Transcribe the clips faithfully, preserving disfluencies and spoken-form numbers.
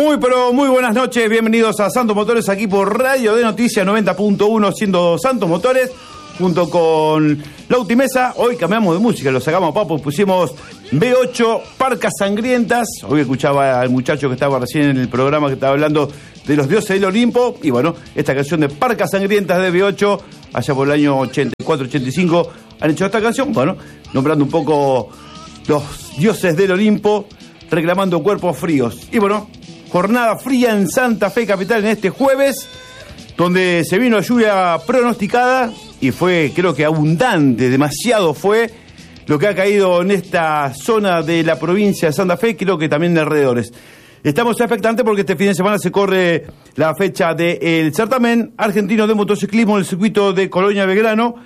Muy pero muy buenas noches, bienvenidos a Santos Motores aquí por Radio de Noticias noventa punto uno, siendo Santos Motores junto con Lauti Mesa. Hoy cambiamos de música, lo sacamos a papo, pusimos B ocho, Parcas Sangrientas. Hoy escuchaba al muchacho que estaba recién en el programa que estaba hablando de los dioses del Olimpo. Y bueno, esta canción de Parcas Sangrientas de B ocho, allá por el año ochenta y cuatro ochenta y cinco, han hecho esta canción, bueno, nombrando un poco los dioses del Olimpo, reclamando cuerpos fríos. Y bueno, jornada fría en Santa Fe capital en este jueves, donde se vino lluvia pronosticada y fue, creo que abundante, demasiado fue lo que ha caído en esta zona de la provincia de Santa Fe, creo que también de alrededores. Estamos expectantes porque este fin de semana se corre la fecha del certamen argentino de motociclismo en el circuito de Colonia Belgrano.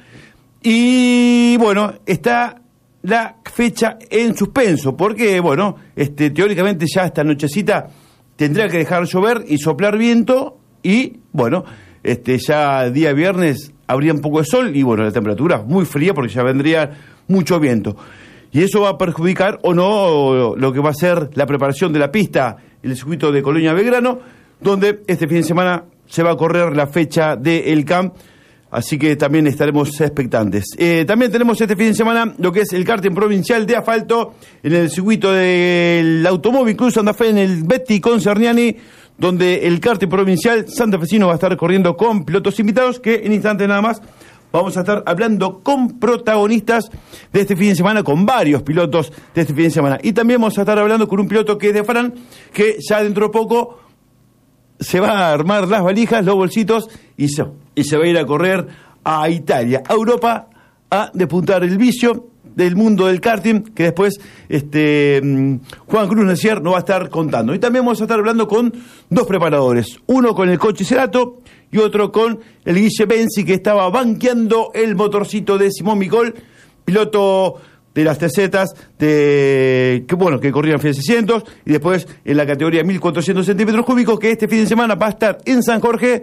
Y bueno, está la fecha en suspenso, porque bueno, este, teóricamente ya esta nochecita tendría que dejar llover y soplar viento, y bueno, este, ya día viernes habría un poco de sol, y bueno, la temperatura muy fría porque ya vendría mucho viento. Y eso va a perjudicar o no lo que va a ser la preparación de la pista en el circuito de Colonia Belgrano, donde este fin de semana se va a correr la fecha del C A M. Así que también estaremos expectantes. Eh, también tenemos este fin de semana lo que es el karting provincial de asfalto en el circuito del Automóvil Club Santa Fe, en el Betty con Cerniani, donde el karting provincial santafesino va a estar corriendo con pilotos invitados, que en instantes nada más vamos a estar hablando con protagonistas de este fin de semana, con varios pilotos de este fin de semana. Y también vamos a estar hablando con un piloto que es de Fran, que ya dentro de poco se va a armar las valijas, los bolsitos, y se, y se va a ir a correr a Italia, a Europa, a despuntar el vicio del mundo del karting, que después este Juan Cruz Necier nos va a estar contando. Y también vamos a estar hablando con dos preparadores, uno con el Cochi Cerato y otro con el Guille Benzi, que estaba banqueando el motorcito de Simón Micol, piloto de las T Zetas, de, que bueno, que corrían Fiat seiscientos, y después en la categoría mil cuatrocientos centímetros cúbicos, que este fin de semana va a estar en San Jorge,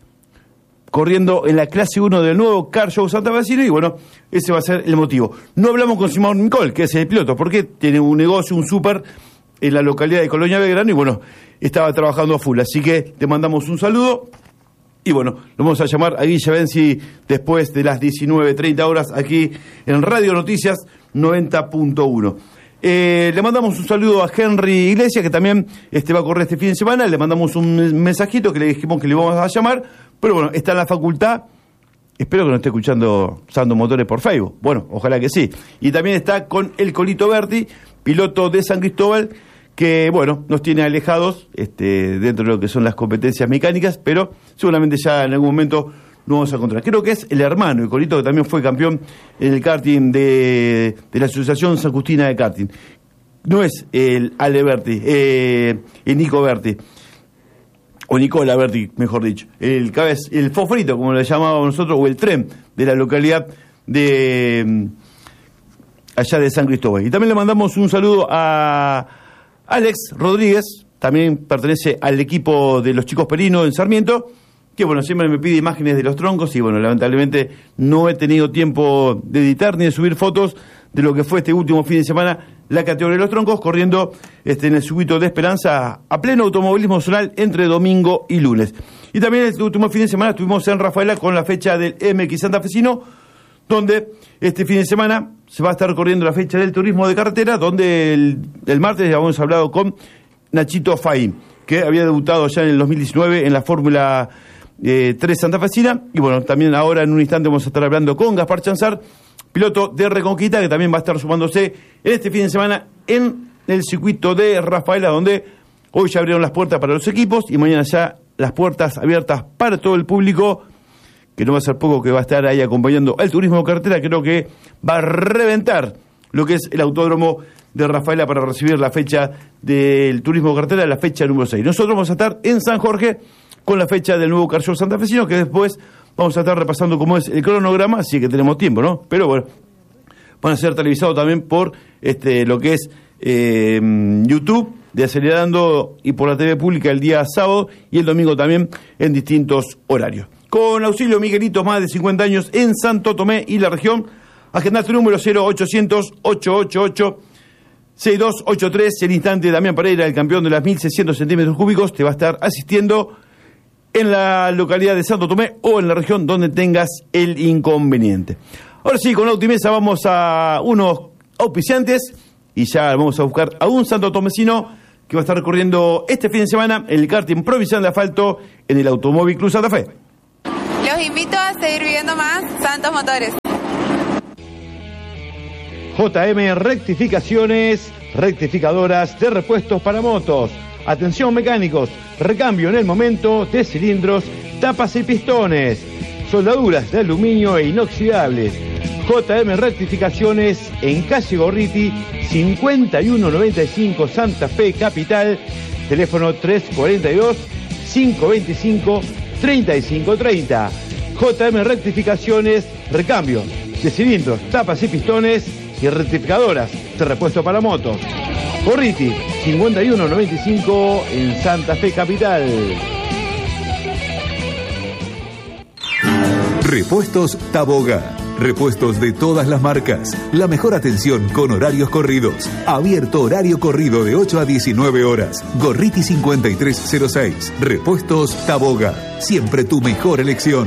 corriendo en la clase uno del nuevo Car Show Santa Fe, y bueno, ese va a ser el motivo. No hablamos con Simón Micol, que es el piloto, porque tiene un negocio, un súper, en la localidad de Colonia Belgrano, y bueno, estaba trabajando a full, así que te mandamos un saludo. Y bueno, lo vamos a llamar a Guille Benzi después de las diecinueve treinta horas aquí en Radio Noticias noventa punto uno. Eh, le mandamos un saludo a Henry Iglesias, que también este, va a correr este fin de semana. Le mandamos un mensajito que le dijimos que le íbamos a llamar, pero bueno, está en la facultad. Espero que no esté escuchando Santos Motores por Facebook. Bueno, ojalá que sí. Y también está con el Colito Berti, piloto de San Cristóbal, que bueno, nos tiene alejados este, dentro de lo que son las competencias mecánicas, pero seguramente ya en algún momento nos vamos a encontrar. Creo que es el hermano, el Colito, que también fue campeón en el karting de, de la Asociación San Justina de Karting. No es el Ale Berti, eh, el Nico Berti, o Nicola Berti, mejor dicho, el, el fosforito, como le llamábamos nosotros, o el tren de la localidad de allá de San Cristóbal. Y también le mandamos un saludo a Alex Rodríguez, también pertenece al equipo de los chicos Perino en Sarmiento, que bueno, siempre me pide imágenes de los troncos, y bueno, lamentablemente no he tenido tiempo de editar ni de subir fotos de lo que fue este último fin de semana la categoría de los troncos, corriendo este, en el circuito de Esperanza a pleno automovilismo zonal entre domingo y lunes. Y también este último fin de semana estuvimos en Rafaela con la fecha del M X Santafesino, donde este fin de semana se va a estar corriendo la fecha del turismo de carretera, donde el, el martes ya hemos hablado con Nachito Faín, que había debutado ya en el dos mil diecinueve en la Fórmula eh, tres santafesina. Y bueno, también ahora en un instante vamos a estar hablando con Gaspar Chanzar, piloto de Reconquista, que también va a estar sumándose en este fin de semana en el circuito de Rafaela, donde hoy ya abrieron las puertas para los equipos y mañana ya las puertas abiertas para todo el público, que no va a ser poco que va a estar ahí acompañando el turismo de carretera. Creo que va a reventar lo que es el autódromo de Rafaela para recibir la fecha del turismo de carretera, la fecha número seis. Nosotros vamos a estar en San Jorge con la fecha del nuevo Car Show santafesino, que después vamos a estar repasando cómo es el cronograma, así que tenemos tiempo, ¿no? Pero bueno, van a ser televisados también por este lo que es eh, YouTube de Acelerando y por la T V Pública el día sábado y el domingo también en distintos horarios. Con auxilio Miguelito, más de cincuenta años en Santo Tomé y la región. Agenda tu número cero ochocientos, ochocientos ochenta y ocho, seis dos ocho tres. El instante, Damián Pereira, el campeón de las mil seiscientos centímetros cúbicos, te va a estar asistiendo en la localidad de Santo Tomé o en la región donde tengas el inconveniente. Ahora sí, con la Autimesa vamos a unos auspiciantes y ya vamos a buscar a un santo tomecino que va a estar recorriendo este fin de semana el karting provincial de asfalto en el Automóvil Club Santa Fe. Los invito a seguir viviendo más Santos Motores. J M Rectificaciones, rectificadoras de repuestos para motos. Atención mecánicos, recambio en el momento de cilindros, tapas y pistones, soldaduras de aluminio e inoxidables. J M Rectificaciones en calle Gorriti, cincuenta y uno noventa y cinco, Santa Fe Capital, teléfono tres cuatro dos, cinco dos cinco, tres cinco tres cero. J M Rectificaciones, recambio de cilindros, tapas y pistones y rectificadoras de repuesto para motos. Gorriti, cincuenta y uno noventa y cinco en Santa Fe Capital. Repuestos Taboga. Repuestos de todas las marcas. La mejor atención con horarios corridos. Abierto horario corrido de ocho a diecinueve horas. Gorriti cincuenta y tres cero seis. Repuestos Taboga. Siempre tu mejor elección.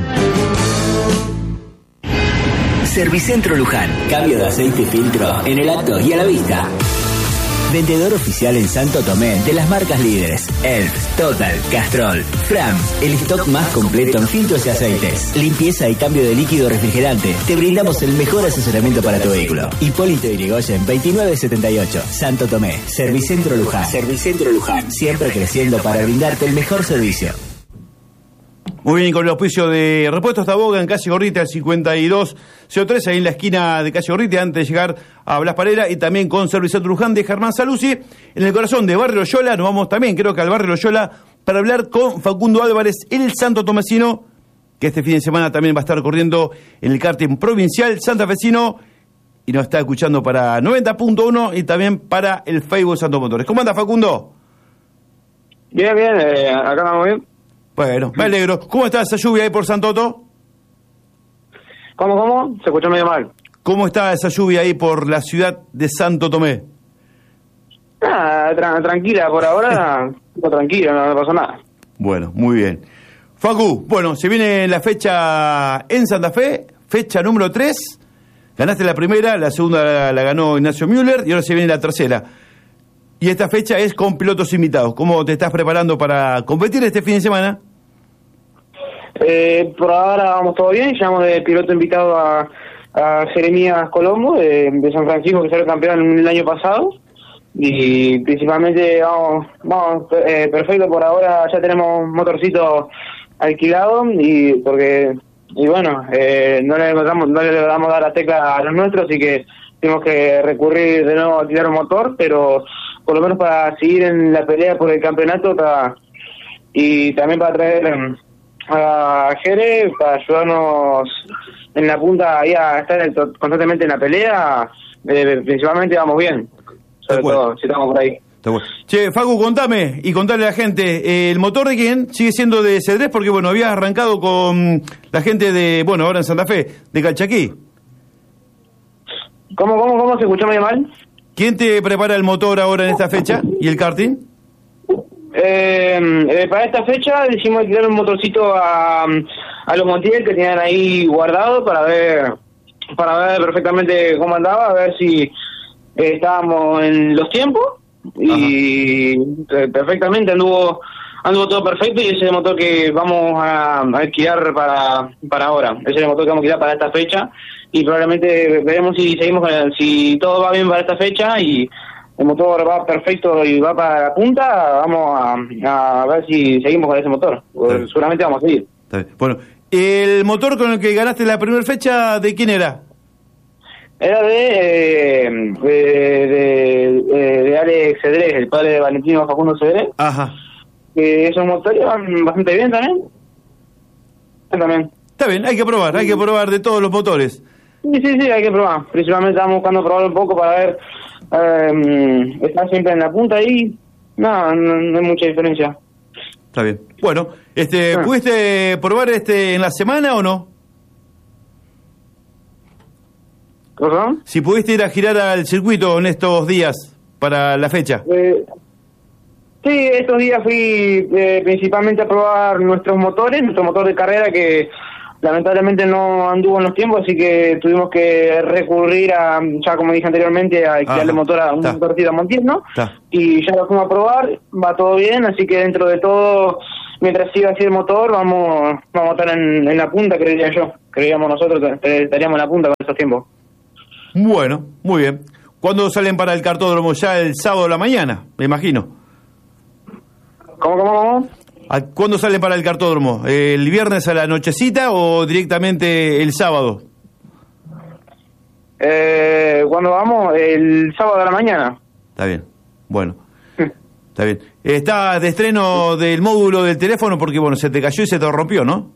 Servicentro Luján. Cambio de aceite y filtro en el acto y a la vista. Vendedor oficial en Santo Tomé de las marcas líderes Elf, Total, Castrol, Fram. El stock más completo en filtros y aceites. Limpieza y cambio de líquido refrigerante. Te brindamos el mejor asesoramiento para tu vehículo. Hipólito Yrigoyen veintinueve setenta y ocho. Santo Tomé. Servicentro Luján. Servicentro Luján. Siempre creciendo para brindarte el mejor servicio. Muy bien, con el auspicio de Repuestos Taboga en calle Gorriti al cincuenta y dos cero tres, ahí en la esquina de calle Gorriti, antes de llegar a Blas Parera, y también con Servicentro Luján de Germán Saluzzi, en el corazón de Barrio Loyola. Nos vamos también, creo que al Barrio Loyola, para hablar con Facundo Álvarez, el santo tomecino, que este fin de semana también va a estar corriendo en el karting provincial santafesino, y nos está escuchando para noventa punto uno y también para el Facebook Santos Motores. ¿Cómo anda, Facundo? Bien, bien, eh, acá vamos bien. Bueno, me alegro. ¿Cómo está esa lluvia ahí por Santoto? ¿Cómo, cómo? Se escuchó medio mal. ¿Cómo está esa lluvia ahí por la ciudad de Santo Tomé? Ah, tra- tranquila, por ahora, tranquila, no, no pasó nada. Bueno, muy bien. Facu, bueno, se viene la fecha en Santa Fe, fecha número tres. Ganaste la primera, la segunda la, la ganó Ignacio Müller y ahora se viene la tercera. Y esta fecha es con pilotos invitados. ¿Cómo te estás preparando para competir este fin de semana? Eh, por ahora vamos todo bien, llamamos de piloto invitado a, a Jeremías Colombo, de, de San Francisco, que salió campeón el año pasado. Y principalmente vamos, vamos eh, perfecto por ahora, ya tenemos motorcito alquilado y porque y bueno, eh, no le logramos, no le logramos dar la tecla a los nuestros, así que tenemos que recurrir de nuevo a alquilar un motor, pero por lo menos para seguir en la pelea por el campeonato para, y también para traer um, a Jere para ayudarnos en la punta ahí a estar en el, constantemente en la pelea. Eh, principalmente vamos bien, sobre todo si estamos por ahí. Che, Facu, contame y contale a la gente, eh, ¿el motor de quién? ¿Sigue siendo de Cedrés? Porque bueno, habías arrancado con la gente de, bueno, ahora en Santa Fe, de Calchaquí. ¿Cómo, cómo, cómo? ¿Se escuchó medio mal? ¿Quién te prepara el motor ahora en esta fecha y el karting? Eh, eh, para esta fecha decidimos alquilar un motorcito a, a los Montiel que tenían ahí guardado para ver para ver perfectamente cómo andaba, a ver si eh, estábamos en los tiempos. Y eh, perfectamente anduvo anduvo todo perfecto y ese es el motor que vamos a, a alquilar para para ahora. Ese es el motor que vamos a alquilar para esta fecha y probablemente veremos si seguimos con el, si todo va bien para esta fecha y el motor va perfecto y va para la punta, vamos a, a ver si seguimos con ese motor. Pues seguramente vamos a seguir. Bueno, ¿el motor con el que ganaste la primera fecha de quién era? Era de eh, de, de, de, de Alex Cedrés, el padre de Valentino Facundo Cedrés. Ajá. Eh, esos motores van bastante bien también. También. Está bien, hay que probar, hay que probar de todos los motores. Sí, sí, sí, hay que probar. Principalmente estamos buscando probar un poco para ver, eh, estar siempre en la punta ahí. No, no, no hay mucha diferencia. Está bien. Bueno, este, ah. ¿pudiste probar este en la semana o no? ¿Perdón? Si pudiste ir a girar al circuito en estos días para la fecha? Eh, sí, estos días fui eh, principalmente a probar nuestros motores, nuestro motor de carrera que lamentablemente no anduvo en los tiempos, así que tuvimos que recurrir a, ya como dije anteriormente, a alquilarle motor a un motorcito a Montiel, ¿no? Y ya lo fuimos a probar, va todo bien, así que dentro de todo, mientras siga así el motor, vamos, vamos a estar en, en la punta, creería yo. Creíamos nosotros que estaríamos en la punta con estos tiempos. Bueno, muy bien. ¿Cuándo salen para el cartódromo? Ya el sábado de la mañana, me imagino. ¿Cómo, cómo, cómo? ¿Cuándo salen para el cartódromo? ¿El viernes a la nochecita o directamente el sábado? Eh, ¿Cuándo vamos? El sábado a la mañana. Está bien, bueno. Está bien. Está de estreno del módulo del teléfono porque, bueno, se te cayó y se te rompió, ¿no?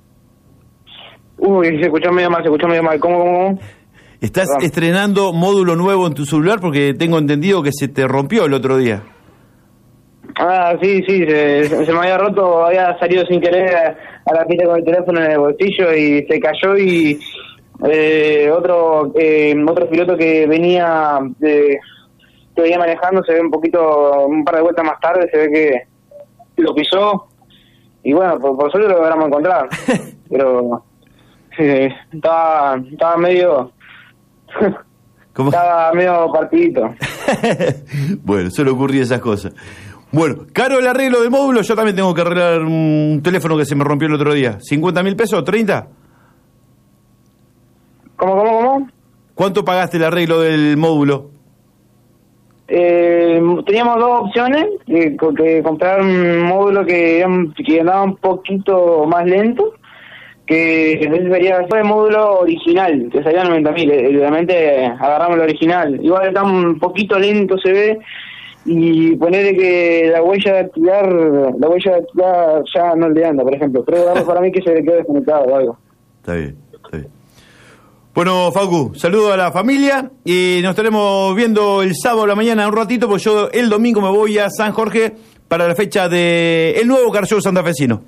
Uy, se escuchó medio mal, se escuchó medio mal. ¿Cómo, cómo? Estás Perdón. estrenando módulo nuevo en tu celular porque tengo entendido que se te rompió el otro día. Ah, sí, sí, se, se me había roto, había salido sin querer a, a la pista con el teléfono en el bolsillo y se cayó y eh, otro eh, otro piloto que venía de, que venía manejando se ve un poquito, un par de vueltas más tarde, se ve que lo pisó y bueno, por, por suerte lo logramos encontrar, pero eh, estaba, estaba medio... ¿Cómo? Estaba medio partidito. Bueno, solo ocurría esas cosas. Bueno, caro el arreglo del módulo, yo también tengo que arreglar un teléfono que se me rompió el otro día. ¿cincuenta mil pesos? ¿treinta? ¿Cómo, cómo, cómo? ¿Cuánto pagaste el arreglo del módulo? Eh, teníamos dos opciones, eh, que comprar un módulo que, que andaba un poquito más lento, que sería el módulo original, que salía noventa mil, evidentemente agarramos el original. Igual está un poquito lento, se ve, y ponerle que la huella de activar, la huella de activar ya no le anda, por ejemplo. Creo para mí que se le quedó desconectado o algo. Está bien, está bien. Bueno, Facu, saludo a la familia y nos estaremos viendo el sábado a la mañana un ratito, porque yo el domingo me voy a San Jorge para la fecha de el nuevo Car Show santafesino.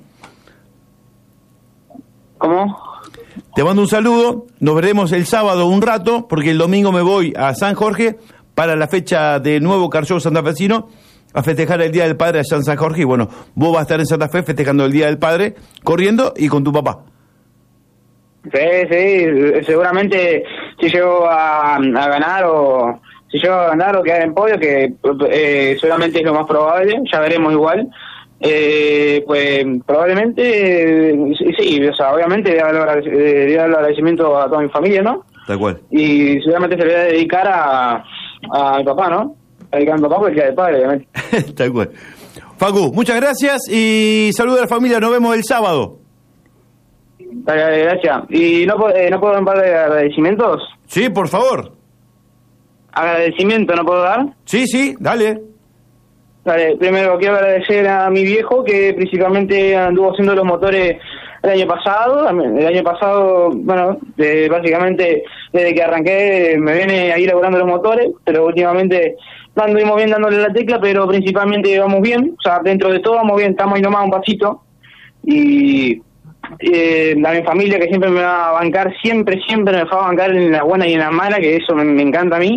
¿Cómo? Te mando un saludo, nos veremos el sábado un rato, porque el domingo me voy a San Jorge para la fecha del nuevo Car Show santafesino, a festejar el Día del Padre allá en San Jorge, y bueno, vos vas a estar en Santa Fe festejando el Día del Padre, corriendo y con tu papá. Sí, sí, seguramente si llego a, a ganar o si llego a ganar o quedar en podio, que eh, seguramente es lo más probable, ya veremos igual. Eh, pues probablemente eh, sí, o sea, obviamente voy a dar el agradecimiento a toda mi familia, ¿no? Tal cual. Y seguramente se le voy a dedicar a, a mi papá, ¿no? A dedicar a mi papá porque es el padre, obviamente. Tal cual. Facu, muchas gracias y saludos a la familia, nos vemos el sábado. Dale, gracias. ¿Y no, eh, no puedo dar un par de agradecimientos? Sí, por favor. ¿Agradecimiento no puedo dar? Sí, sí, dale. Vale, primero quiero agradecer a mi viejo que principalmente anduvo haciendo los motores el año pasado. El año pasado, bueno, eh, básicamente desde que arranqué me viene ahí elaborando los motores, pero últimamente no anduvimos bien dándole la tecla, pero principalmente vamos bien, o sea, dentro de todo vamos bien, estamos ahí nomás un pasito. Y eh, a mi familia que siempre me va a bancar, siempre, siempre me va a bancar en las buenas y en las malas, que eso me, me encanta a mí.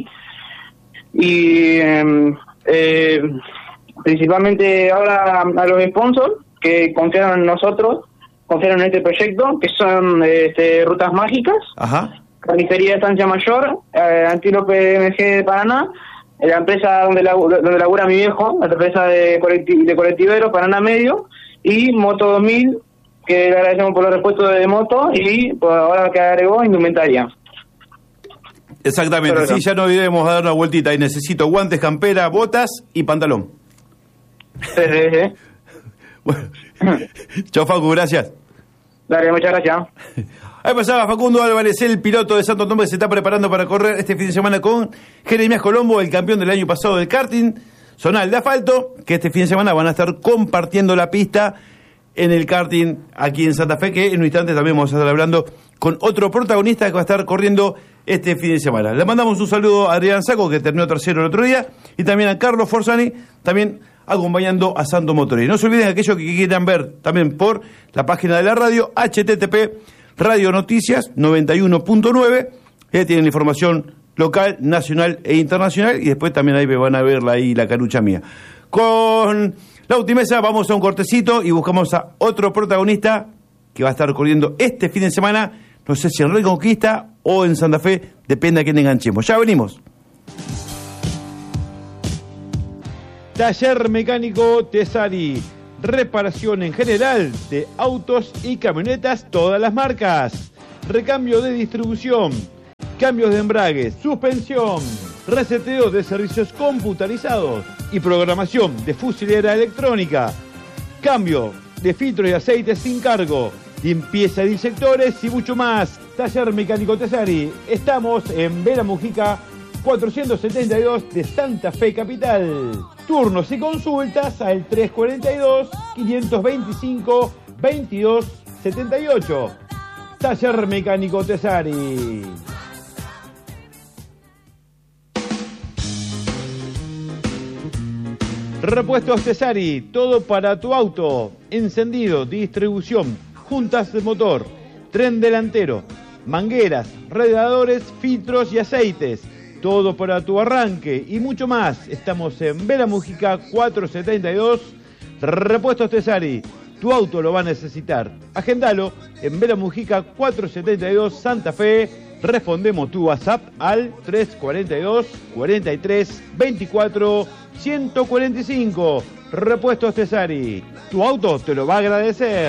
Y... Eh, eh, principalmente ahora a los sponsors que confiaron en nosotros, confiaron en este proyecto, que son este, Rutas Mágicas, Ajá. Carnicería de Estancia Mayor, eh, Antílope M G de Paraná, la empresa donde, labura, donde labura mi viejo, la empresa de, colecti- de colectiveros Paraná Medio, y Moto dos mil, que le agradecemos por los repuestos de moto, y por ahora que agregó indumentaria. Exactamente, Pero sí, ya no olvidemos dar una vueltita, y necesito guantes, campera, botas y pantalón. Sí, sí, sí. Bueno, chao Facu, gracias. Dale, muchas gracias. Ahí pasaba Facundo Álvarez, el piloto de Santo Tomé, que se está preparando para correr este fin de semana con Jeremías Colombo, el campeón del año pasado del karting zonal de asfalto, que este fin de semana van a estar compartiendo la pista en el karting aquí en Santa Fe, que en un instante también vamos a estar hablando con otro protagonista que va a estar corriendo este fin de semana. Le mandamos un saludo a Adrián Saco, que terminó tercero el otro día, y también a Carlos Forzani, también acompañando a Santo Motores. No se olviden aquellos que quieran ver también por la página de la radio, H T T P Radio Noticias noventa y uno punto nueve, que tienen información local, nacional e internacional, y después también ahí me van a ver ahí la carucha mía. Con la Ultimesa vamos a un cortecito y buscamos a otro protagonista que va a estar corriendo este fin de semana, no sé si en Reconquista o en Santa Fe, depende a quién enganchemos. Ya venimos. Taller Mecánico Tesari, reparación en general de autos y camionetas, todas las marcas, recambio de distribución, cambios de embrague, suspensión, reseteo de servicios computarizados y programación de fusilera electrónica, cambio de filtros y aceites sin cargo, limpieza de inyectores y mucho más. Taller Mecánico Tesari, estamos en Vera Mujica cuatrocientos setenta y dos de Santa Fe Capital. Turnos y consultas al tres cuarenta y dos, quinientos veinticinco, veintidós setenta y ocho. Taller Mecánico Tesari. Repuestos Tesari, todo para tu auto, encendido, distribución, juntas de motor, tren delantero, mangueras, radiadores, filtros y aceites, todo para tu arranque y mucho más. Estamos en Vera Mujica cuatrocientos setenta y dos, Repuestos Tesari, tu auto lo va a necesitar. Agendalo en Vera Mujica cuatrocientos setenta y dos, Santa Fe. Respondemos tu WhatsApp al tres cuarenta y dos, cuarenta y tres, veinticuatro, ciento cuarenta y cinco. Repuestos Tesari, tu auto te lo va a agradecer.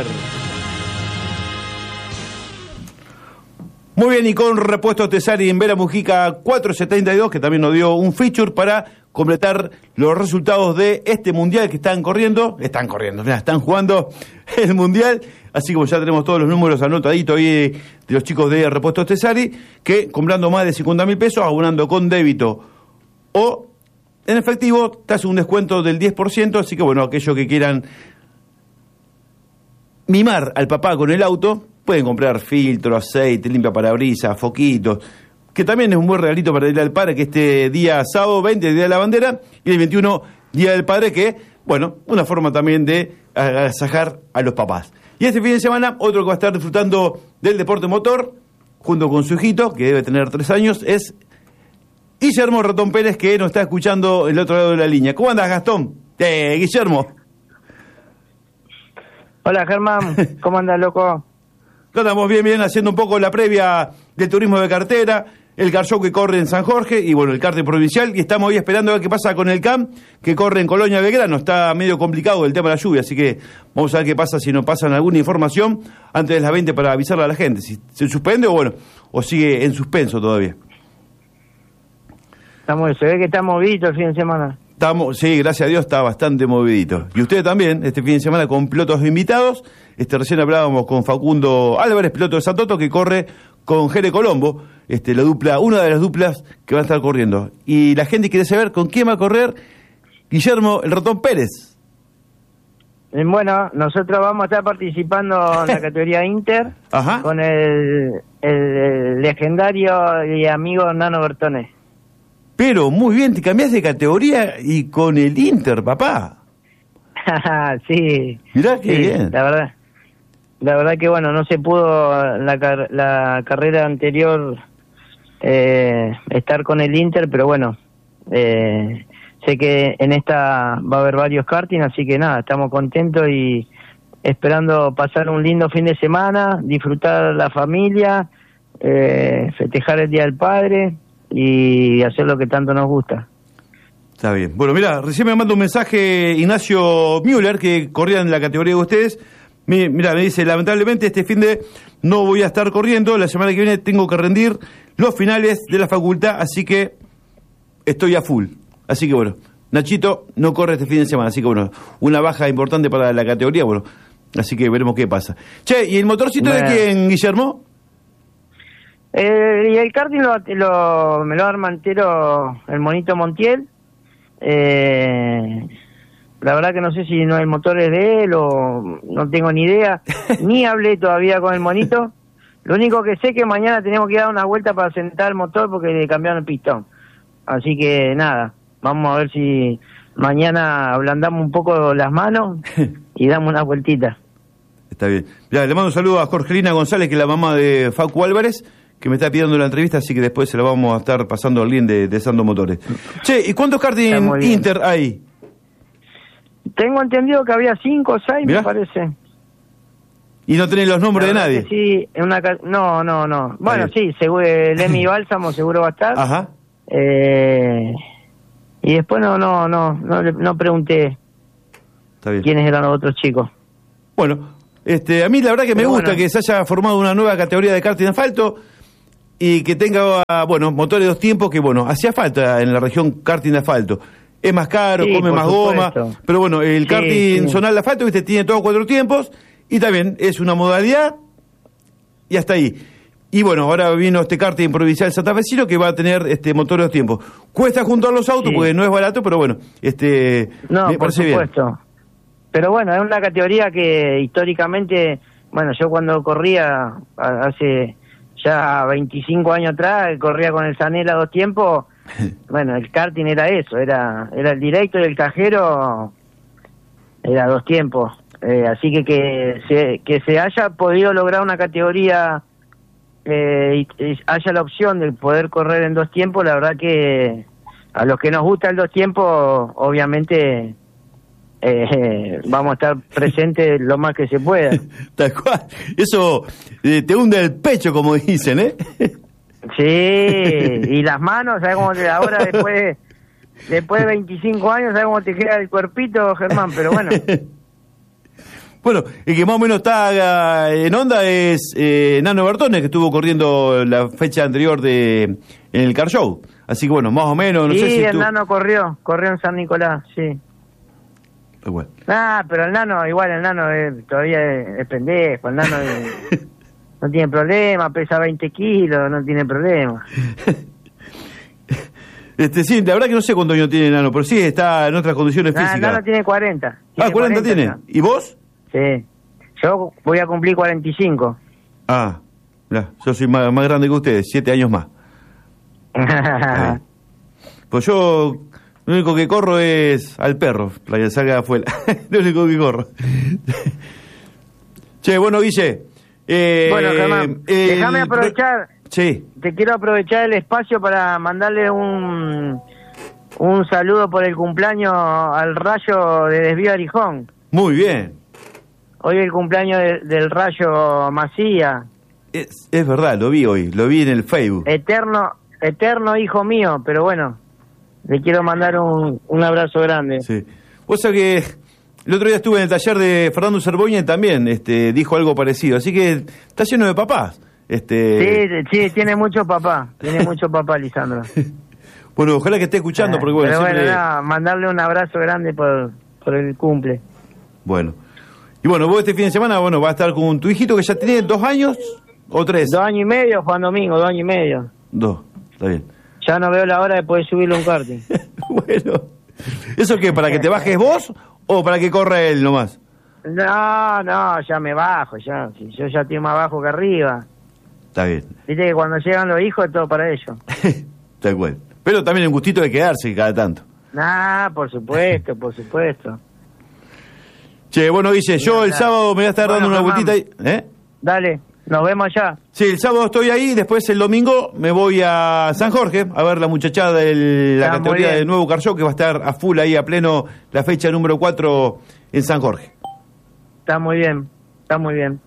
Muy bien, y con Repuestos Tesari en Vera Mujica cuatrocientos setenta y dos, que también nos dio un feature para completar los resultados de este mundial que están corriendo, están corriendo, mira, están jugando el mundial, así como ya tenemos todos los números anotaditos ahí de, de los chicos de Repuestos Tesari, que comprando más de cincuenta mil pesos, abonando con débito o en efectivo, te hace un descuento del diez por ciento, así que bueno, aquellos que quieran mimar al papá con el auto, pueden comprar filtro, aceite, limpia parabrisas, foquitos, que también es un buen regalito para el Día del Padre, que este día sábado veinte, el Día de la Bandera, y el veintiuno, Día del Padre, que, bueno, una forma también de agasajar a los papás. Y este fin de semana, otro que va a estar disfrutando del deporte motor, junto con su hijito, que debe tener tres años, es Guillermo Ratón Pérez, que nos está escuchando el otro lado de la línea. ¿Cómo andas, Gastón? Eh, Guillermo. Hola, Germán. ¿Cómo andas, loco? Estamos bien, bien, haciendo un poco la previa del turismo de cartera, el car show que corre en San Jorge y, bueno, el karting provincial. Y estamos hoy esperando a ver qué pasa con el C A M, que corre en Colonia Belgrano. Está medio complicado el tema de la lluvia, así que vamos a ver qué pasa, si nos pasan alguna información antes de las veinte para avisarle a la gente. Si se suspende o, bueno, o sigue en suspenso todavía. Estamos, se ve que está movidito el fin de semana. Estamos, sí, gracias a Dios está bastante movidito. Y ustedes también, este fin de semana con pilotos invitados. Este recién hablábamos con Facundo Álvarez, piloto de Santoto, que corre con Jere Colombo, este, la dupla, una de las duplas que van a estar corriendo. Y la gente quiere saber con quién va a correr Guillermo el Ratón Pérez. Bueno, nosotros vamos a estar participando en la categoría Inter. Ajá. Con el, el, el legendario y amigo Nano Bertone. Pero muy bien, te cambiás de categoría y con el Inter, papá. Sí. Mirá qué sí, bien. La verdad, la verdad que bueno, no se pudo la, car- la carrera anterior eh, estar con el Inter, pero bueno, eh, sé que en esta va a haber varios karting, así que nada, estamos contentos y esperando pasar un lindo fin de semana, disfrutar la familia, eh, festejar el Día del Padre y hacer lo que tanto nos gusta. Está bien. Bueno, mira, recién me manda un mensaje Ignacio Müller, que corría en la categoría de ustedes. Mira, me dice, lamentablemente este fin de no voy a estar corriendo, la semana que viene tengo que rendir los finales de la facultad, así que estoy a full. Así que bueno, Nachito no corre este fin de semana, así que bueno, una baja importante para la categoría, bueno, así que veremos qué pasa. Che, ¿y el motorcito bueno. de quién, Guillermo? Eh, y el karting lo, lo, me lo arma entero el Monito Montiel. Eh, la verdad que no sé si no el motor es de él o no tengo ni idea. Ni hablé todavía con el Monito. Lo único que sé es que mañana tenemos que dar una vuelta para sentar el motor porque le cambiaron el pistón. Así que nada, vamos a ver si mañana ablandamos un poco las manos y damos una vueltita. Está bien. Ya, le mando un saludo a Jorgelina González, que es la mamá de Facu Álvarez, que me está pidiendo la entrevista, así que después se la vamos a estar pasando al link de, de Santos Motores. Che, ¿y cuántos karting Inter hay? Tengo entendido que había cinco o seis, ¿Mirá? me parece. ¿Y no tenés los nombres de nadie? Sí, en una ca- no, no, no. Bueno, sí, seguro, Lemmy Bálsamo seguro va a estar. Ajá. Eh, y después no, no, no, no, le- no pregunté Está bien. quiénes eran los otros chicos. Bueno, este, a mí la verdad que me Pero gusta bueno. que se haya formado una nueva categoría de karting de asfalto y que tenga, bueno, motores de dos tiempos que, bueno, hacía falta en la región karting de asfalto. Es más caro, Sí, come por más goma, supuesto. pero bueno, el Sí, karting sí. zonal de asfalto, viste, tiene todos cuatro tiempos y también es una modalidad y hasta ahí. Y bueno, ahora vino este karting provincial santafesino que va a tener este motor de dos tiempos. Cuesta juntar los autos Sí. porque no es barato, pero bueno, este No, me por parece bien. supuesto. Pero bueno, es una categoría que históricamente, bueno, yo cuando corría a- hace ya veinticinco años atrás, corría con el Zanella dos tiempos, bueno, el karting era eso, era era el directo y el cajero, era dos tiempos. Eh, así que que se, que se haya podido lograr una categoría, eh, y, y haya la opción de poder correr en dos tiempos, la verdad que a los que nos gusta el dos tiempos, obviamente eh, vamos a estar presentes lo más que se pueda. Tal cual. Eso eh, te hunde el pecho, como dicen, ¿eh? Sí, y las manos, ¿sabes cómo te, ahora después, después de veinticinco años, ¿sabes cómo te queda el cuerpito, Germán? Pero bueno. Bueno, el que más o menos está eh, en onda es eh, Nano Bertones, que estuvo corriendo la fecha anterior de en el Car Show. Así que bueno, más o menos, no Sí, sé si el tú... nano corrió, corrió en San Nicolás, sí. Bueno. Ah, pero el nano, igual el nano es- todavía es, es pendejo, el nano es- no tiene problema, pesa veinte kilos, no tiene problema. Este, sí, la verdad que no sé cuántos años tiene Nano, pero sí está en otras condiciones Ah, el físicas. nano tiene cuarenta. Ah, cuarenta tiene. ya. ¿Y vos? Sí. Yo voy a cumplir cuarenta y cinco. Ah, mirá, yo soy más, más grande que ustedes, siete años más. Ah. Pues yo, lo único que corro es al perro, para que salga afuera. Lo único que corro. Che, bueno, Guille. Eh, Bueno, Germán, el- déjame aprovechar, Sí, te quiero aprovechar el espacio para mandarle un un saludo por el cumpleaños al Rayo de Desvío Arijón. muy bien. Hoy el cumpleaños de- del Rayo Macía, Es, es verdad, lo vi hoy, lo vi en el Facebook. eterno eterno hijo mío, pero bueno, le quiero mandar un, un abrazo grande. Sí. Vos sabés que el otro día estuve en el taller de Fernando Cerboña y también este, dijo algo parecido. Así que está lleno de papás. Este... Sí, sí, tiene mucho papá, tiene mucho papá, Lisandro. Bueno, ojalá que esté escuchando, porque bueno, Pero bueno, siempre... nada, mandarle un abrazo grande por, por el cumple. Bueno. Y bueno, vos este fin de semana, bueno, vas a estar con tu hijito que ya tiene dos años o tres. Dos años y medio, Juan Domingo, dos años y medio. Dos, está bien. Ya no veo la hora de poder subirle un karting. Bueno, ¿eso qué? ¿Para que te bajes vos o para que corra él nomás? No, no, ya me bajo, ya. Si yo ya estoy más bajo que arriba. Está bien. Viste que cuando llegan los hijos es todo para ellos. Tal cual. Pero también un gustito de quedarse cada tanto. Nah, por supuesto, por supuesto. Che, bueno, Guille, yo el sábado me voy a estar Bueno, dando una Germán. vueltita ahí. ¿Eh? Dale, nos vemos allá. Sí, el sábado estoy ahí, después el domingo me voy a San Jorge a ver la muchachada de la Está muy categoría bien. del nuevo Car Show, que va a estar a full ahí a pleno la fecha número cuatro en San Jorge. Está muy bien, está muy bien.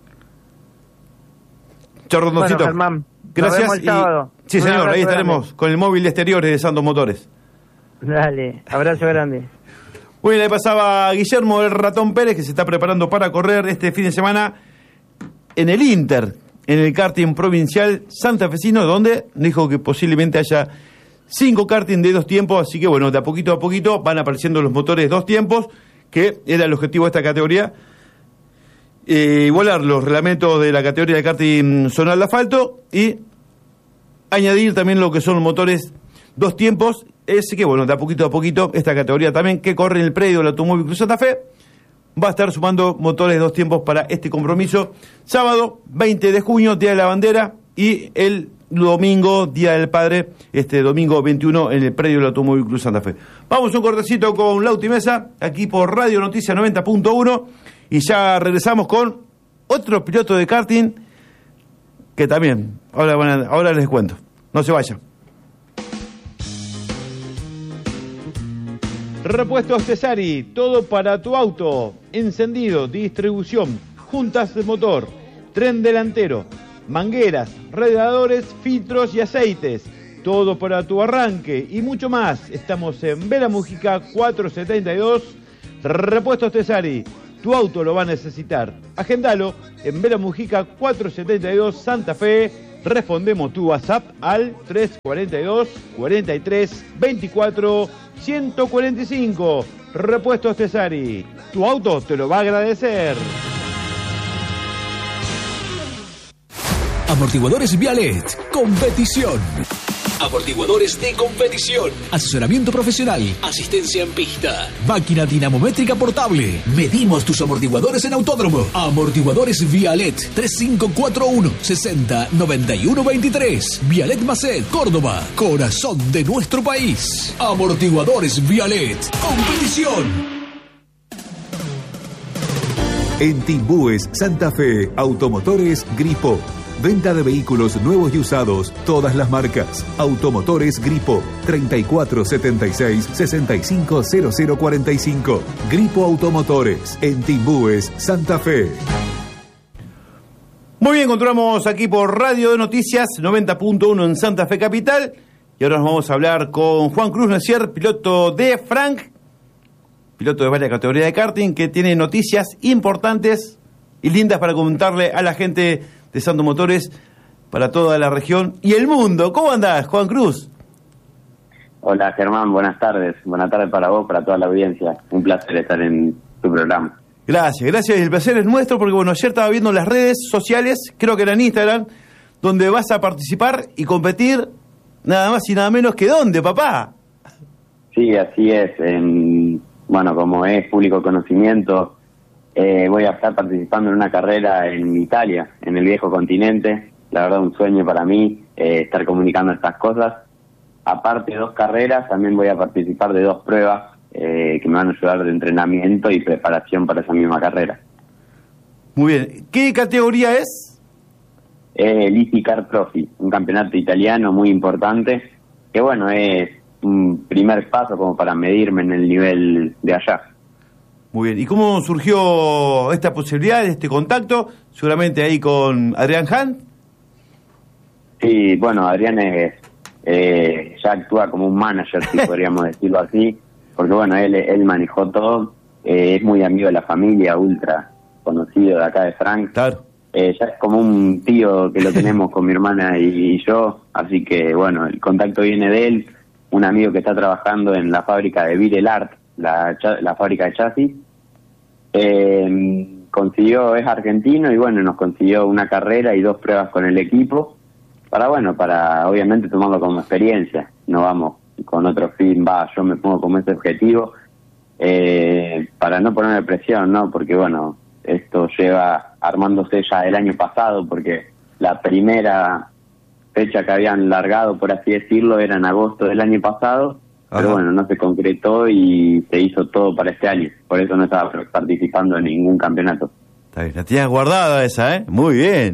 Chao, Rondoncito. Bueno, Germán, Gracias. nos vemos el y- sábado. Sí, Un señor, abrazo ahí estaremos grande. con el móvil de exteriores de Santos Motores. Dale, abrazo grande. Bueno, le pasaba a Guillermo el Ratón Pérez, que se está preparando para correr este fin de semana en el Inter, en el karting provincial santafesino, donde dijo que posiblemente haya cinco karting de dos tiempos, así que bueno, de a poquito a poquito van apareciendo los motores dos tiempos, que era el objetivo de esta categoría, eh, igualar los reglamentos de la categoría de karting zonal de asfalto y añadir también lo que son los motores dos tiempos. Es que bueno, de a poquito a poquito esta categoría también que corre en el predio del Automóvil Club Santa Fe va a estar sumando motores dos tiempos para este compromiso. Sábado veinte de junio, Día de la Bandera, y el domingo, Día del Padre, este domingo veintiuno en el predio del Automóvil Club Santa Fe. Vamos un cortecito con Lauti Mesa, aquí por Radio Noticia noventa punto uno, y ya regresamos con otro piloto de karting que también, ahora, van a- ahora les cuento. No se vayan. Repuestos Cesari, todo para tu auto, encendido, distribución, juntas de motor, tren delantero, mangueras, radiadores, filtros y aceites, todo para tu arranque y mucho más. Estamos en Vera Mujica cuatrocientos setenta y dos, Repuestos Cesari, tu auto lo va a necesitar. Agendalo en Vera Mujica cuatrocientos setenta y dos Santa Fe. Respondemos tu WhatsApp al tres cuarenta y dos, cuarenta y tres, veinticuatro, ciento cuarenta y cinco. Repuestos Cesari, tu auto te lo va a agradecer. Amortiguadores Vialet, competición. Amortiguadores de competición. Asesoramiento profesional. Asistencia en pista. Máquina dinamométrica portable. Medimos tus amortiguadores en autódromo. Amortiguadores Vialet. tres cinco cuatro uno, sesenta, noventa y uno veintitrés. Vialet Macet, Córdoba. Corazón de nuestro país. Amortiguadores Vialet. Competición. En Timbúes, Santa Fe, Automotores Gripo. Venta de vehículos nuevos y usados, todas las marcas. Automotores Gripo, treinta y cuatro setenta y seis, sesenta y cinco cero cero cuarenta y cinco. Gripo Automotores, en Timbúes, Santa Fe. Muy bien, continuamos aquí por Radio de Noticias noventa punto uno en Santa Fe Capital. Y ahora nos vamos a hablar con Juan Cruz Necier, piloto de Frank, piloto de varias categorías de karting, que tiene noticias importantes y lindas para comentarle a la gente de Santos Motores para toda la región y el mundo. ¿Cómo andás, Juan Cruz? Hola, Germán, buenas tardes. Buenas tardes para vos, para toda la audiencia. Un placer estar en tu programa. Gracias, gracias. El placer es nuestro porque, bueno, ayer estaba viendo las redes sociales, creo que era en Instagram, donde vas a participar y competir nada más y nada menos que ¿dónde, papá? Sí, así es. En, bueno, como es público conocimiento, eh, voy a estar participando en una carrera en Italia, en el viejo continente. La verdad, un sueño para mí eh, estar comunicando estas cosas. Aparte de dos carreras, también voy a participar de dos pruebas eh, que me van a ayudar de entrenamiento y preparación para esa misma carrera. Muy bien. ¿Qué categoría es? Eh, el IndyCar Trophy, un campeonato italiano muy importante, que bueno, es un primer paso como para medirme en el nivel de allá. Muy bien. ¿Y cómo surgió esta posibilidad, este contacto? Seguramente ahí con Adrián Hunt. Sí, bueno, Adrián es, eh, ya actúa como un manager, si podríamos decirlo así, porque bueno, él, él manejó todo, eh, es muy amigo de la familia, ultra conocido de acá de Frank. Claro. Eh, ya es como un tío que lo tenemos con mi hermana y, y yo, así que bueno, el contacto viene de él, un amigo que está trabajando en la fábrica de Virel Art, la, la fábrica de chasis. Eh, consiguió, es argentino y bueno, nos consiguió una carrera y dos pruebas con el equipo, para bueno, para obviamente tomarlo como experiencia, no vamos con otro fin, va, yo me pongo como ese objetivo, eh, para no ponerme presión, ¿no? Porque bueno, esto lleva armándose ya el año pasado, porque la primera fecha que habían largado, por así decirlo, era en agosto del año pasado. Ajá. Pero bueno, no se concretó y se hizo todo para este año. Por eso no estaba participando en ningún campeonato. Está bien, la tenías guardada esa, ¿eh? Muy bien.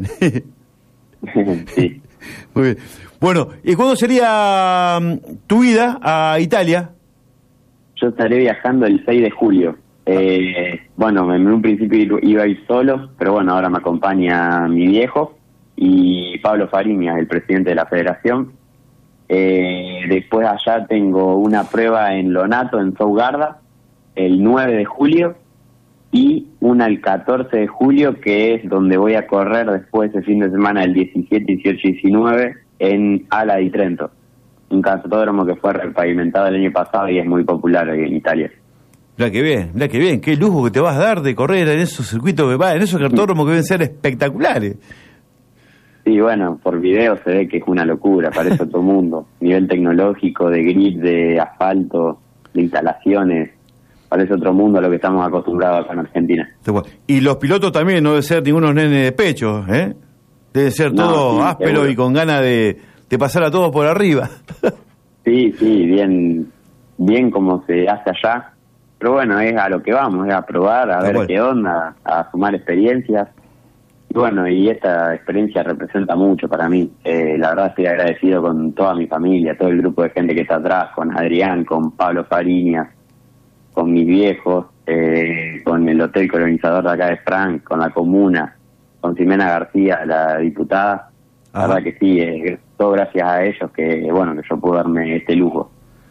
Sí. Muy bien. Bueno, ¿y cuándo sería um, tu ida a Italia? Yo estaré viajando el seis de julio. Eh, bueno, en un principio iba a ir solo, pero bueno, ahora me acompaña mi viejo y Pablo Fariña, el presidente de la federación. Eh, después allá tengo una prueba en Lonato, en Sougarda, el nueve de julio, y una el catorce de julio, que es donde voy a correr después ese fin de semana, el diecisiete, dieciocho y diecinueve, en Ala di Trento, un cartódromo que fue repavimentado el año pasado y es muy popular en Italia. Mirá que bien, mirá que bien, qué lujo que te vas a dar de correr en esos circuitos, que va, en esos cartódromos que deben ser espectaculares. Sí, bueno, por video se ve que es una locura, parece otro mundo. Nivel tecnológico, de grip, de asfalto, de instalaciones, parece otro mundo a lo que estamos acostumbrados acá en Argentina. Y los pilotos también no deben ser ningunos nenes de pecho, ¿eh? Deben ser No, todos sí, ásperos seguro. y con ganas de, de pasar a todos por arriba. Sí, sí, bien, bien como se hace allá. Pero bueno, es a lo que vamos, es a probar, a Ah, ver bueno. qué onda, a sumar experiencias. Bueno, y esta experiencia representa mucho para mí. Eh, la verdad estoy agradecido con toda mi familia, todo el grupo de gente que está atrás, con Adrián, con Pablo Fariñas, con mis viejos, eh, con el hotel colonizador de acá de Frank, con la comuna, con Ximena García, la diputada. La Ajá. verdad que sí, eh, todo gracias a ellos que, bueno, que yo puedo darme este lujo.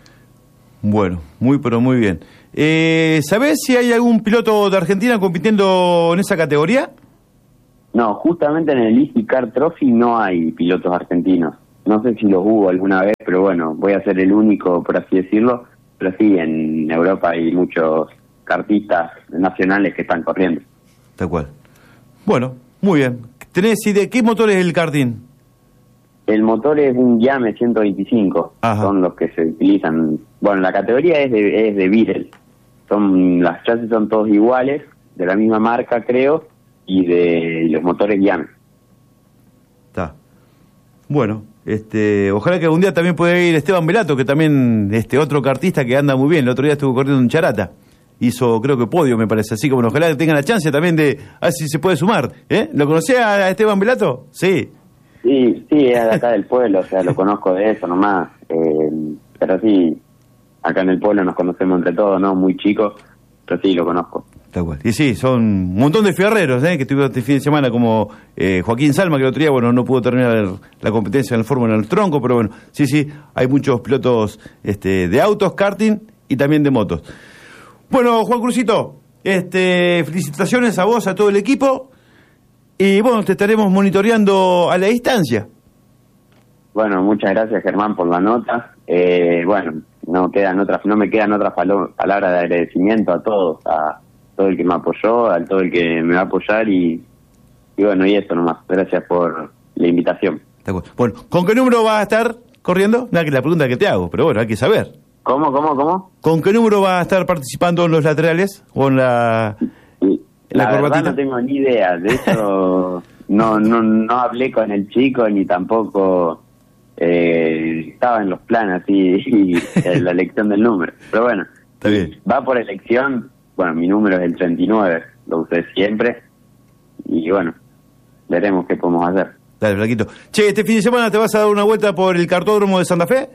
Bueno, muy pero muy bien. Eh, ¿Sabés si hay algún piloto de Argentina compitiendo en esa categoría? No, justamente en el IndyCar Trophy no hay pilotos argentinos. No sé si los hubo alguna vez, pero bueno, voy a ser el único, por así decirlo. Pero sí, en Europa hay muchos kartistas nacionales que están corriendo. Tal cual. Bueno, muy bien. ¿Tenés idea qué motor es el karting? El motor es un Yame ciento veinticinco, Ajá. Son los que se utilizan. Bueno, la categoría es de, es de Beetle. Son, las chasis son todos iguales, de la misma marca creo, y de los motores Yame. Está. Bueno, este, ojalá que algún día también pueda ir Esteban Velato, que también, este, otro kartista que anda muy bien. El otro día estuvo corriendo en Charata. Hizo, creo que podio, me parece. Así que bueno, ojalá que tenga la chance también de, a ver si se puede sumar. ¿Eh? ¿Lo conocía a Esteban Velato? Sí. Sí, sí, es de acá del pueblo, o sea, lo conozco de eso nomás. Eh, pero sí, acá en el pueblo nos conocemos entre todos, ¿no? Muy chicos, pero sí, lo conozco. Tal cual. Y sí, son un montón de fierreros, ¿eh? Que estuvieron este fin de semana, como eh, Joaquín Salma, que el otro día, bueno, no pudo terminar la competencia en el Fórmula en el tronco, pero bueno, sí, sí, hay muchos pilotos este, de autos, karting y también de motos. Bueno, Juan Cruzito, este, felicitaciones a vos, a todo el equipo, y bueno, te estaremos monitoreando a la distancia. Bueno, muchas gracias, Germán, por la nota. Eh, bueno, no quedan otras, no me quedan otras palo- palabras de agradecimiento a todos, a todo el que me apoyó, a todo el que me va a apoyar y, y bueno, y eso nomás. Gracias por la invitación. Bueno, ¿con qué número vas a estar corriendo? Nada, que es la pregunta que te hago, pero bueno, hay que saber. ¿Cómo, cómo, cómo? ¿Con qué número vas a estar participando en los laterales o en la, en La, la verdad corbatita? no tengo ni idea, de eso no, no, no hablé con el chico ni tampoco eh, estaba en los planes así y, en la elección del número. Pero bueno, está bien. Va por elección, bueno, mi número es el treinta y nueve, lo usé siempre y bueno, veremos qué podemos hacer. Dale, Flaquito. Che, ¿este fin de semana te vas a dar una vuelta por el cartódromo de Santa Fe?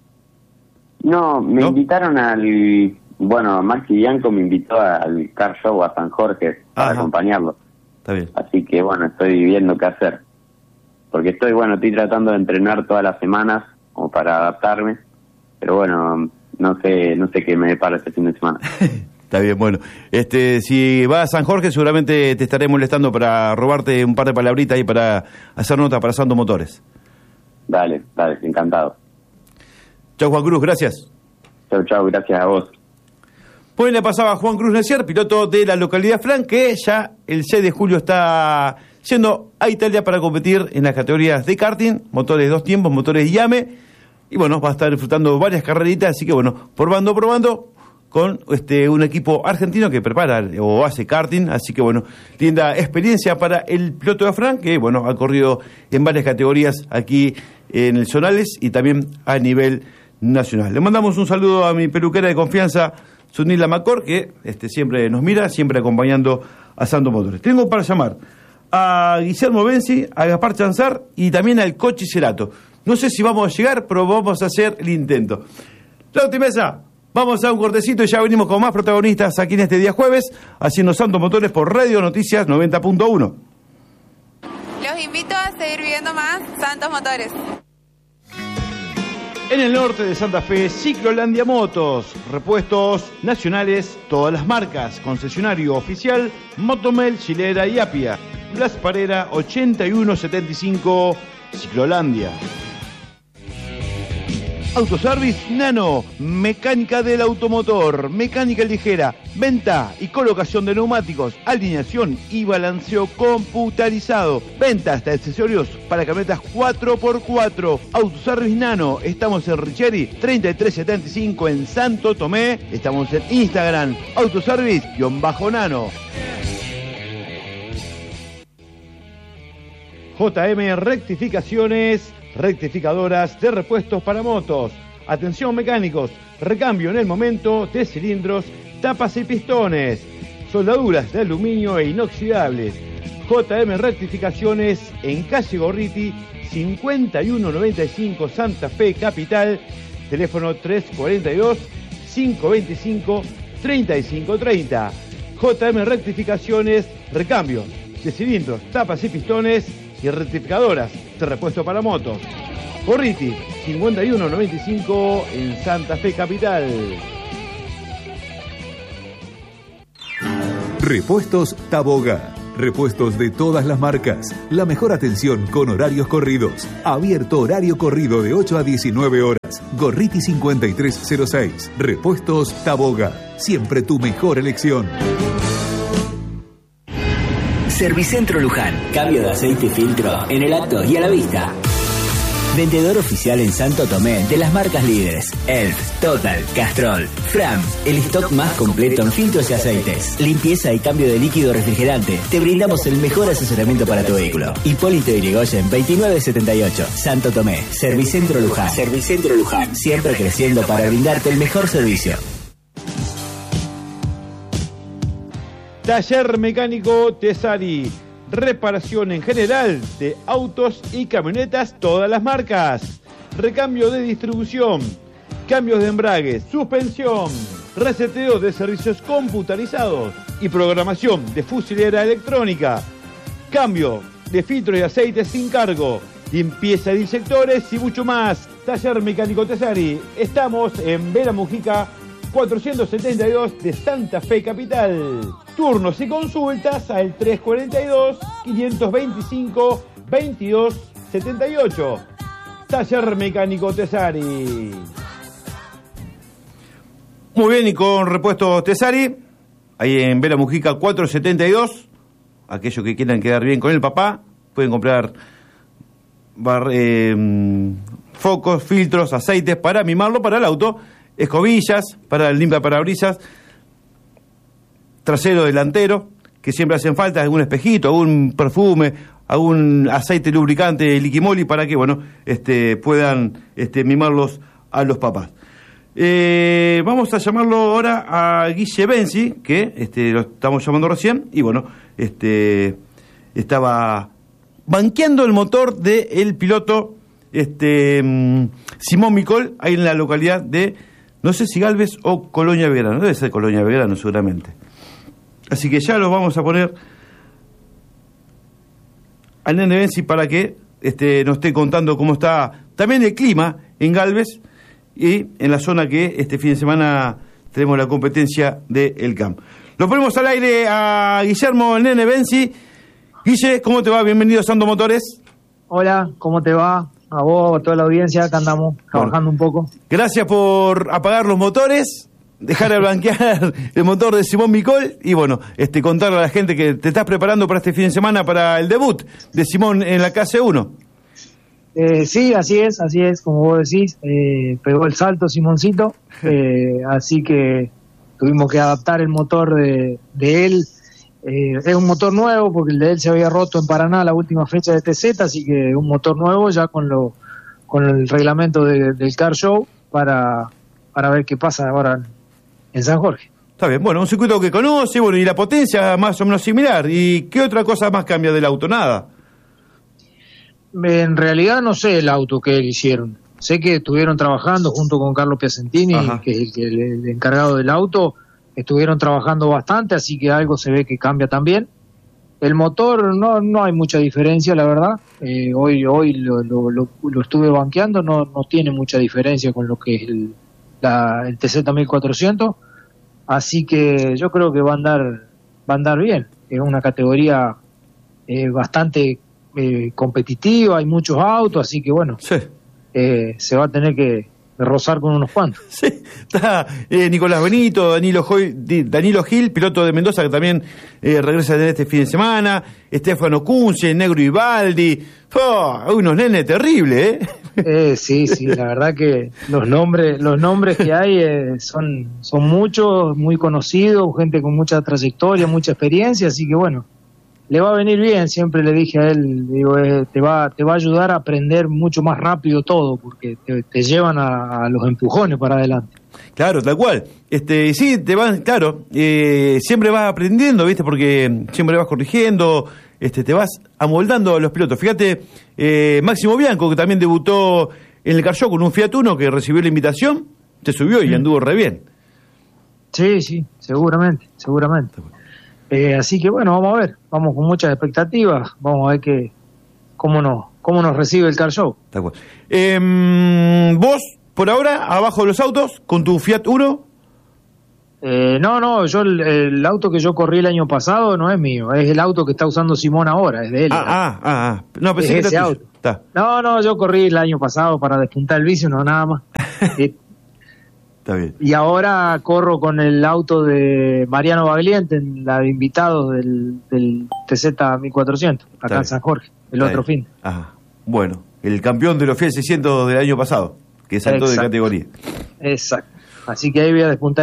No, me ¿No? invitaron al, bueno, Maxi Bianco me invitó al Car Show a San Jorge para Ajá. acompañarlo. Está bien. Así que bueno, estoy viendo qué hacer. Porque estoy, bueno, estoy tratando de entrenar todas las semanas como para adaptarme. Pero bueno, no sé, no sé qué me depara este fin de semana. Está bien, bueno. Este, si vas a San Jorge, seguramente te estaré molestando para robarte un par de palabritas y para hacer nota para Santo Motores. Dale, dale, encantado. Chau, Juan Cruz, gracias. Chau, chau, gracias a vos. Pues le pasaba a Juan Cruz Necier, piloto de la localidad Frank, que ya el seis de julio está yendo a Italia para competir en las categorías de karting, motores dos tiempos, motores Yame, y bueno, va a estar disfrutando varias carreritas, así que bueno, probando, probando, con este un equipo argentino que prepara o hace karting, así que bueno, linda experiencia para el piloto de Frank, que bueno, ha corrido en varias categorías aquí en el Zonales y también a nivel nacional. Le mandamos un saludo a mi peluquera de confianza, Sunila Macor, que este, siempre nos mira, siempre acompañando a Santo Motores. Tengo para llamar a Guillermo Benzi, a Gaspar Chanzar y también al Cochi Cerato. No sé si vamos a llegar, pero vamos a hacer el intento. Lauti Mesa, vamos a un cortecito y ya venimos con más protagonistas aquí en este día jueves, haciendo Santo Motores por Radio Noticias noventa punto uno. Los invito a seguir viendo más Santos Motores. En el norte de Santa Fe, Ciclolandia Motos, repuestos nacionales, todas las marcas, concesionario oficial, Motomel, Chilera y Apia. Blas Parera ochenta y uno setenta y cinco, Ciclolandia. Autoservice Nano, mecánica del automotor, mecánica ligera, venta y colocación de neumáticos, alineación y balanceo computarizado, venta hasta accesorios para camionetas cuatro por cuatro. Autoservice Nano, estamos en Richeri treinta y tres setenta y cinco en Santo Tomé, estamos en Instagram, autoservice-nano. J M Rectificaciones, rectificadoras de repuestos para motos. Atención mecánicos, recambio en el momento de cilindros, tapas y pistones, soldaduras de aluminio e inoxidables. J M Rectificaciones en calle Gorriti, cincuenta y uno noventa y cinco, Santa Fe, Capital. Teléfono tres cuarenta y dos, cinco veinticinco, treinta y cinco treinta. J M Rectificaciones, recambio de cilindros, tapas y pistones y rectificadoras de repuesto para motos. Gorriti, cincuenta y uno noventa y cinco en Santa Fe, Capital. Repuestos Taboga. Repuestos de todas las marcas. La mejor atención con horarios corridos. Abierto horario corrido de ocho a diecinueve horas. Gorriti cincuenta y tres cero seis. Repuestos Taboga. Siempre tu mejor elección. Servicentro Luján. Cambio de aceite y filtro en el acto y a la vista. Vendedor oficial en Santo Tomé de las marcas líderes Elf, Total, Castrol, Fram. El stock más completo en filtros y aceites. Limpieza y cambio de líquido refrigerante. Te brindamos el mejor asesoramiento para tu vehículo. Hipólito Yrigoyen veintinueve setenta y ocho. Santo Tomé. Servicentro Luján. Servicentro Luján. Siempre creciendo para brindarte el mejor servicio. Taller Mecánico Tesari. Reparación en general de autos y camionetas, todas las marcas. Recambio de distribución, cambios de embrague, suspensión, reseteo de servicios computarizados y programación de fusilera electrónica. Cambio de filtros y aceites sin cargo, limpieza de inyectores y mucho más. Taller Mecánico Tesari. Estamos en Vera Mujica cuatrocientos setenta y dos de Santa Fe, Capital. Turnos y consultas al tres cuarenta y dos, quinientos veinticinco, veintidós setenta y ocho. Taller Mecánico Tesari. Muy bien, y con Repuestos Tesari, ahí en Vera Mujica cuatrocientos setenta y dos, aquellos que quieran quedar bien con el papá, pueden comprar bar, eh, focos, filtros, aceites para mimarlo para el auto, escobillas para el limpia parabrisas, trasero, delantero, que siempre hacen falta, algún espejito, algún perfume, algún aceite lubricante, liquimoli, para que, bueno, este, puedan este, mimarlos a los papás. Eh, vamos a llamarlo ahora a Guille Benzi, que este, lo estamos llamando recién, y bueno, este, estaba banqueando el motor del piloto este, Simón Micol, ahí en la localidad de, no sé si Galvez o Colonia Belgrano, debe ser Colonia Belgrano seguramente. Así que ya lo vamos a poner al nene Benzi para que este, nos esté contando cómo está también el clima en Galvez y en la zona que este fin de semana tenemos la competencia de El Camp. Lo ponemos al aire a Guillermo, el nene Benzi. Guille, ¿cómo te va? Bienvenido a Sando Motores. Hola, ¿cómo te va? A vos, a toda la audiencia, acá andamos trabajando bueno, un poco. Gracias por apagar los motores, dejar de blanquear el motor de Simón Micol y bueno, este contarle a la gente que te estás preparando para este fin de semana para el debut de Simón en la K C uno. Eh, sí, así es, así es, como vos decís, eh, pegó el salto Simoncito, eh, así que tuvimos que adaptar el motor de, de él. Eh, es un motor nuevo porque el de él se había roto en Paraná la última fecha de T Z, así que un motor nuevo ya con lo con el reglamento de, del Car Show para, para ver qué pasa ahora en San Jorge. Está bien, bueno, un circuito que conoce, bueno, y la potencia más o menos similar. ¿Y qué otra cosa más cambia del auto? Nada. En realidad no sé el auto que hicieron. Sé que estuvieron trabajando junto con Carlos Piacentini, Ajá. que es el, el, el encargado del auto. Estuvieron trabajando bastante, así que algo se ve que cambia también. El motor no no hay mucha diferencia, la verdad. Eh, hoy hoy lo, lo, lo, lo estuve banqueando, no no tiene mucha diferencia con lo que es el, la, el T Z mil cuatrocientos. Así que yo creo que va a andar va a andar bien. Es una categoría eh, bastante eh, competitiva, hay muchos autos, así que bueno, sí. eh, se va a tener que de rozar con unos cuantos. Sí, está eh, Nicolás Benito, Danilo, Joy, Danilo Gil, piloto de Mendoza, que también eh, regresa de este fin de semana, Estefano Kunze, Negro Ibaldi, oh, unos nenes terribles, ¿eh? ¿eh? Sí, sí, la verdad que los nombres los nombres que hay eh, son, son muchos, muy conocidos, gente con mucha trayectoria, mucha experiencia, así que bueno, le va a venir bien. Siempre le dije a él, digo, eh, te va te va a ayudar a aprender mucho más rápido todo, porque te, te llevan a, a los empujones para adelante. Claro, tal cual. Este, sí, te vas, claro, eh, siempre vas aprendiendo, ¿viste? Porque siempre vas corrigiendo, este, te vas amoldando a los pilotos. Fíjate, eh, Máximo Bianco, que también debutó en el Car Show con un Fiat Uno, que recibió la invitación, se subió y mm. anduvo re bien. Sí, sí, seguramente, seguramente. Eh, así que bueno, vamos a ver, vamos con muchas expectativas, vamos a ver que, cómo, nos, cómo nos recibe el Car Show. Eh, ¿Vos, por ahora, abajo de los autos, con tu Fiat Uno? Eh, no, no, yo el, el auto que yo corrí el año pasado no es mío, es el auto que está usando Simón ahora, es de él. Ah, ah, ah, ah. No, pensé que ese era auto. No, no, yo corrí el año pasado para despuntar el vicio, no, nada más. eh, Está bien. Y ahora corro con el auto de Mariano Bagliente, en la de invitados del, del T Z mil cuatrocientos, acá Está en San Jorge, el Está otro bien. fin. Ajá. Bueno, el campeón de los Fiat seiscientos del año pasado, que saltó Exacto. de categoría. Exacto. Así que ahí voy a despuntar